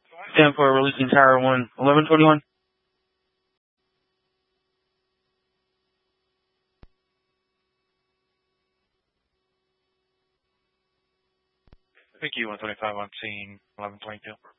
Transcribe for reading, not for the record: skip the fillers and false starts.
Stand for releasing Tower 1, 1121. Thank you, 125 on scene, 1122.